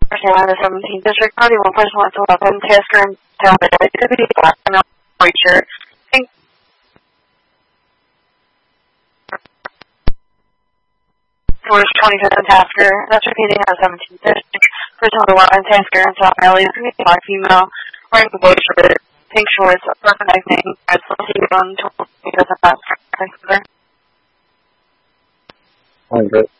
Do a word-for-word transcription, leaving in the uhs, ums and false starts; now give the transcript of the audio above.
Carolina seventeenth District, party one person wants to weapon, tasker, and tell the activity, and preacher. George twenty-fifth and Tasker, that's repeating on seventeenth District. Person with a weapon, tasker, and tell Ellie, black female, wearing a blue shirt, pink shorts, recognizing, red sleeve on twenty-fifth and Tasker. one hundred.